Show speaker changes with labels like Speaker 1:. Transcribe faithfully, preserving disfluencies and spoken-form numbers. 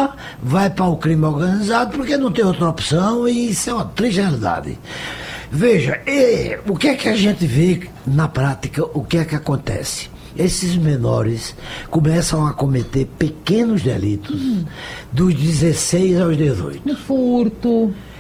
Speaker 1: rua, vai para o crime organizado porque não tem outra opção e isso é uma triste realidade. Veja, e, o que é que a gente vê na prática, o que é que acontece? Esses menores começam a cometer pequenos delitos hum. dos dezesseis aos dezoito.
Speaker 2: Um furto.